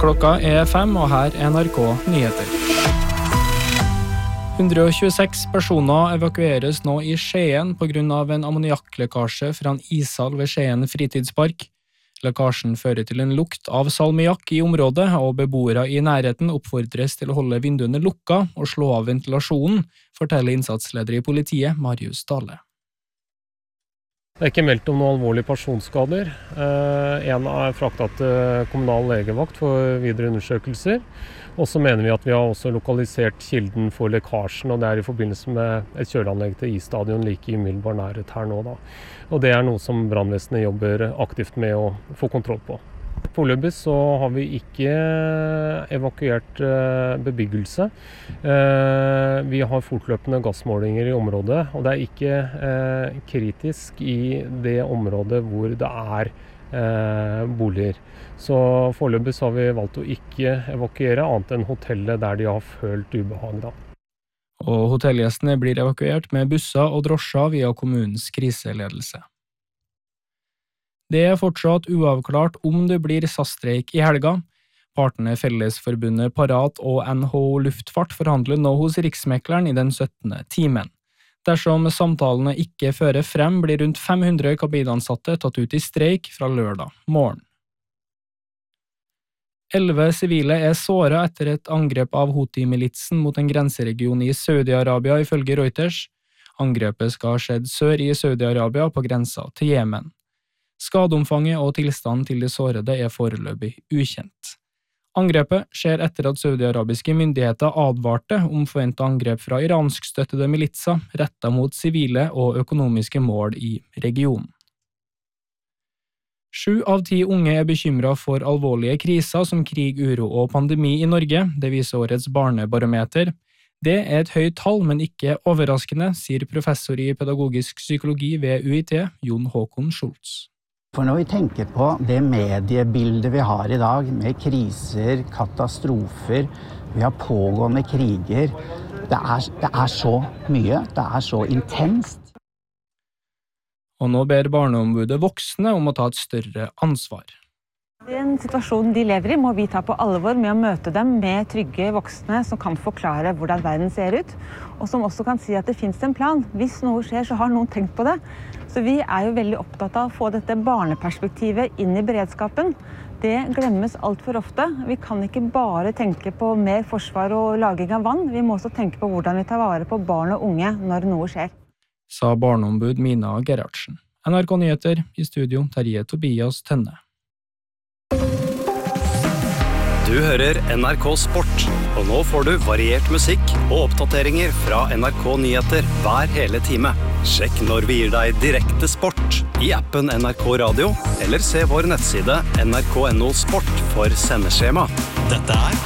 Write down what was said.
Klokka 5, og her NRK Nyheter. 126 personer evakueres nå i Skien på grunn av en ammoniakklekkasje fra en ishall ved Skien fritidspark. Lekkasjen fører til en lukt av salmiakk i området, og beboere i nærheten oppfordres til å holde vinduene lukka og slå av ventilasjonen, forteller innsatsleder i politiet, Marius Dale. Det ikke meldt om noen alvorlige personskader. En fraktet til kommunal legevakt for videre undersøkelser. Og så mener vi at vi har også lokalisert kilden for lekkasjen, og det i forbindelse med et kjøleanlegg til isstadion like i umiddelbar nærhet her nå. Og det noe som brannvesenet jobber aktivt med å få kontroll på. Foreløpig så har vi ikke evakuert bebyggelse. Vi har fortløpende gassmålinger i området, og det ikke kritisk i det området hvor det boliger. Så foreløpig så har vi valgt å ikke evakuere annet enn hotellet der de har følt ubehag. Og hotellgjestene blir evakuert med busser og drosjer via kommunens kriseledelse. Det fortsatt uavklart om det blir SAS-streik i helga. Partene Fellesforbundet Parat og NHO Luftfart forhandler nå hos Riksmekleren i den 17. timen. Dersom samtalene ikke fører frem, blir rundt 500 kabinansatte tatt ut i streik fra lørdag morgen. 11 sivile såret etter et angrep av Houthi-militsen mot en grenseregion i Saudi-Arabia, ifølge Reuters. Angrepet skal ha skjedd sør i Saudi-Arabia på grensa til Jemen. Skadeomfanget og tilstanden til de sårede foreløpig ukjent. Angrepet skjer etter at saudi-arabiske myndigheter advarte om forventet angrep fra iranskstøttede militser rettet mot sivile og økonomiske mål i regionen. 7 av 10 unge bekymret for alvorlige kriser som krig, uro og pandemi i Norge, det viser årets barnebarometer. Det et høyt tall, men ikke overraskende, sier professor i pedagogisk psykologi ved UiT, Jon Håkon Schultz. For når vi tenker på det mediebildet vi har i dag, med kriser, katastrofer, vi har pågående kriger, det så mye, det så intenst. Og nå ber barneombudet voksne om å ta et større ansvar. Den situasjonen de lever i må vi ta på alvor med å møte dem med trygge voksne som kan forklare hvordan verden ser ut, og som også kan si at det finnes en plan. Hvis noe skjer, så har noen tenkt på det. Så vi jo veldig opptatt av å få dette barneperspektivet inn i beredskapen. Det glemmes alt for ofte. Vi kan ikke bare tenke på mer forsvar og lagring av vann. Vi må også tenke på hvordan vi tar vare på barn og unge når noe skjer. Sa barneombud Mina Gerhardsen. NRK Nyheter, i studio Terje Tobias Tønne. Du hører NRK Sport, og nå får du variert musikk og oppdateringer fra NRK Nyheter hver hele time. Sjekk når vi gir deg direkte sport i appen NRK Radio, eller se vår nettside nrk.no sport for sendeskjema. Dette